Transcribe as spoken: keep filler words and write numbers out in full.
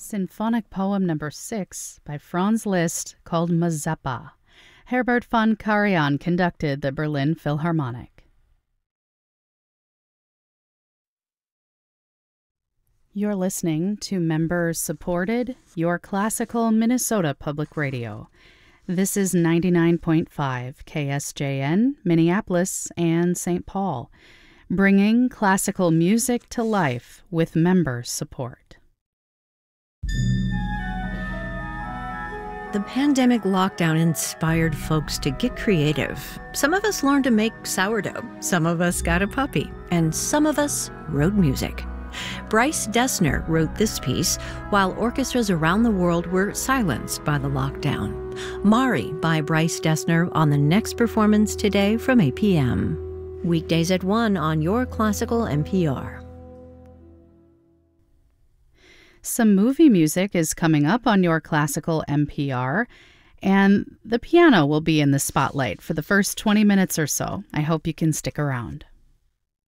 Symphonic Poem Number six by Franz Liszt called Mazeppa. Herbert von Karajan conducted the Berlin Philharmonic. You're listening to member-supported Your Classical Minnesota Public Radio. This is ninety-nine point five K S J N, Minneapolis and Saint Paul, bringing classical music to life with member support. The pandemic lockdown inspired folks to get creative. Some of us learned to make sourdough, some of us got a puppy, and some of us wrote music. Bryce Dessner wrote this piece while orchestras around the world were silenced by the lockdown. Mari by Bryce Dessner on the next performance today from eight p m Weekdays at one on Your Classical N P R. Some movie music is coming up on Your Classical N P R, and the piano will be in the spotlight for the first twenty minutes or so. I hope you can stick around.